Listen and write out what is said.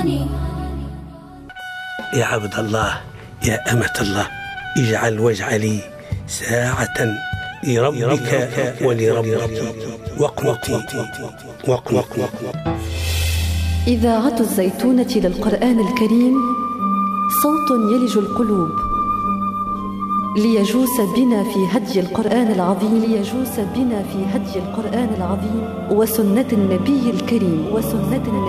يا عبد الله، يا أمة الله، اجعل واجعلي ساعة لربك ولربك واقنتي. إذاعة الزيتونة للقرآن الكريم، صوت يلج القلوب ليجوس بنا في هدي القرآن العظيم وسنة النبي الكريم